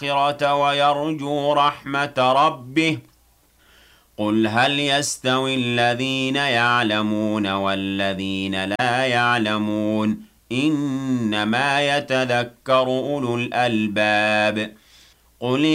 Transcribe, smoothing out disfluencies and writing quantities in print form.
الآخرة ويرجو رحمة ربه قل هل يستوي الذين يعلمون والذين لا يعلمون إنما يتذكر أولو الألباب قل